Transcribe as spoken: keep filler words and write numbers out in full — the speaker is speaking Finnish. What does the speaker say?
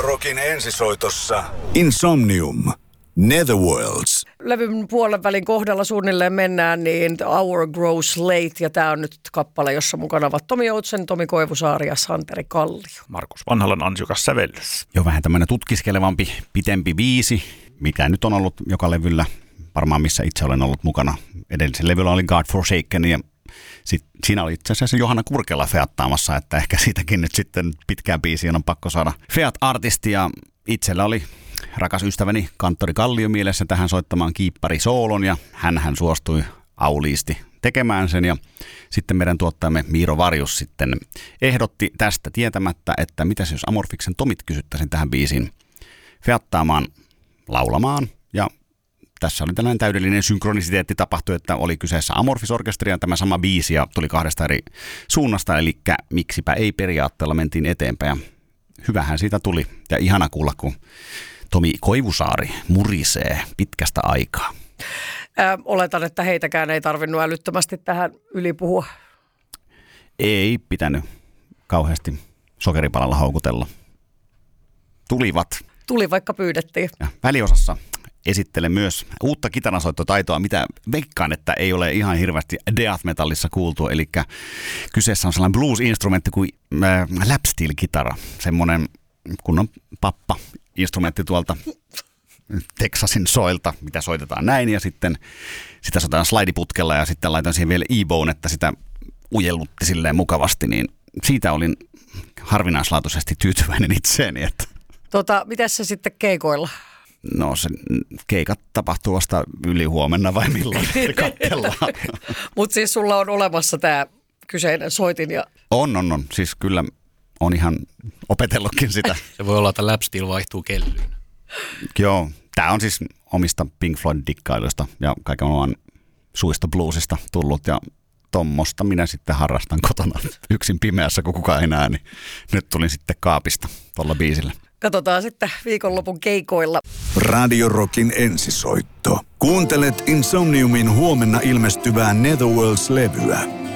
Rockin ensisoitossa Insomnium, Netherworlds. Levyn puolen välin kohdalla suunnilleen mennään, niin The Hour Grows Late, ja tämä on nyt kappale, jossa mukana ovat Tomi Joutsen, Tomi Koivusaari ja Santeri Kallio. Markus Vanhalan ansiokas sävellys. Jo vähän tämmöinen tutkiskelevampi, pitempi biisi, mikä nyt on ollut joka levyllä, varmaan missä itse olen ollut mukana. Edellisen levyllä oli God Forsaken, ja sit siinä oli itse asiassa Johanna Kurkela feattaamassa, että ehkä siitäkin nyt sitten pitkään biisiin on pakko saada feat-artisti, ja itsellä oli rakas ystäväni Kanttori Kallio mielessä tähän soittamaan kiippari soolon, ja hänhän suostui auliisti tekemään sen, ja sitten meidän tuottajamme Miiro Varjus sitten ehdotti tästä tietämättä, että mitäs jos Amorfiksen Tomit kysyttäisiin tähän biisiin feattaamaan, laulamaan, ja tässä oli tällainen täydellinen synkronisiteetti tapahtui, että oli kyseessä Amorphis-orkesteri ja tämä sama biisi ja tuli kahdesta eri suunnasta, eli miksipä ei periaatteella mentiin eteenpäin, ja hyvähän siitä tuli, ja ihana kuulla, kun Tomi Koivusaari murisee pitkästä aikaa. Ää, oletan, että heitäkään ei tarvinnut älyttömästi tähän ylipuhua. Ei pitänyt kauheasti sokeripalalla houkutella. Tulivat. Tuli, vaikka pyydettiin. Ja väliosassa esittelen myös uutta kitarasoittotaitoa, mitä veikkaan, että ei ole ihan hirveästi death metallissa kuultu. Eli kyseessä on sellainen blues-instrumentti kuin äh, lapsteel-kitara. Semmoinen kunnon pappa-instrumentti tuolta Texasin soilta, mitä soitetaan näin. Ja sitten sitä soitetaan slaidiputkella ja sitten laitan siihen vielä e-bone, että sitä ujellutti silleen mukavasti. Niin siitä olin harvinaislaatuisesti tyytyväinen itseeni. Että Tota, mitäs se sitten keikoilla? No se keikat tapahtuu vasta yli huomenna vai milloin katsellaan. Mutta siis sulla on olemassa tämä kyseinen soitin ja... On, on, on. Siis kyllä on ihan opetellutkin sitä. Se voi olla, että lapsteel vaihtuu kellyyn. Joo, tämä on siis omista Pink Floyd-dikkailuista ja kaiken oman suista bluesista tullut ja tommosta minä sitten harrastan kotona yksin pimeässä, kun kukaan ei näe, niin nyt tulin sitten kaapista tuolla biisillä. Katsotaan sitten viikonlopun keikoilla. Radio Rockin ensisoitto. Kuuntelet Insomniumin huomenna ilmestyvää Netherworlds-levyä.